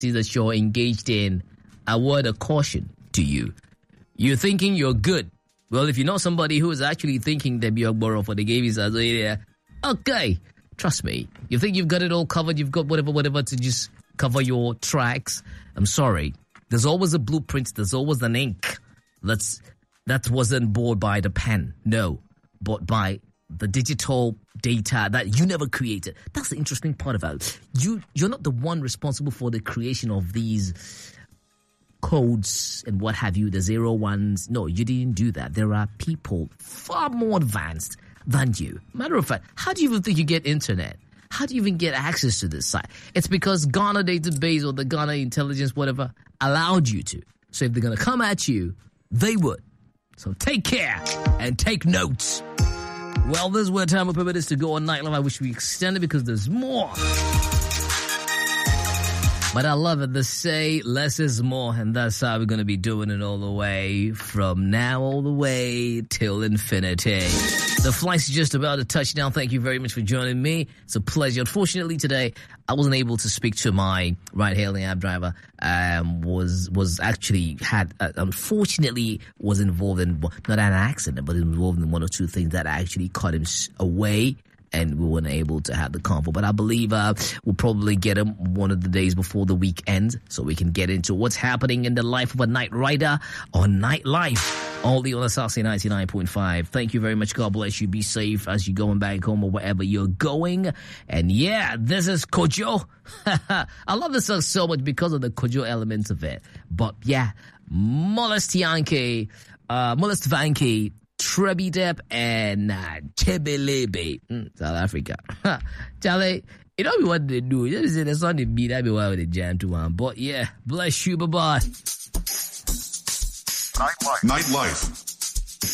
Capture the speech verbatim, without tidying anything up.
that you're engaged in, a word of caution to you. You're thinking you're good. Well, if you know somebody who is actually thinking they'll be a borrow for the game, is okay, trust me. You think you've got it all covered, you've got whatever, whatever to just cover your tracks. I'm sorry. There's always a blueprint. There's always an ink that's that wasn't bought by the pen. No, but by the digital data that you never created. That's the interesting part about it. You, you're not the one responsible for the creation of these codes and what have you, the zero ones. No, you didn't do that. There are people far more advanced than you. Matter of fact, how do you even think you get internet? How do you even get access to this site? It's because Ghana database or the Ghana intelligence, whatever, allowed you to. So if they're going to come at you, they would. So take care and take notes. Well, this is where time will permit us to go on Nightlife. I wish we extended because there's more. But I love it. They say less is more, and that's how we're going to be doing it all the way from now all the way till infinity. The flight's just about to touch down. Thank you very much for joining me. It's a pleasure. Unfortunately, today, I wasn't able to speak to my ride-hailing app driver. Um, was was actually had, uh, unfortunately, was involved in, not an accident, but involved in one or two things that actually caught him away. And we weren't able to have the convo. But I believe uh, we'll probably get him one of the days before the week ends so we can get into what's happening in the life of a night rider on Nightlife. Only on Asasi ninety-nine point five. Thank you very much. God bless you. Be safe as you're going back home or wherever you're going. And yeah, this is Kojo. I love this song so much because of the Kojo elements of it. But yeah, Molestianke, uh, Molestvanke, Trebi Depp and uh, Chebelebe, mm, South Africa. Charlie, you know what they do? You just say the song they beat, that be why they jam to one. But yeah, bless you, bye bye. Nightlife. Nightlife.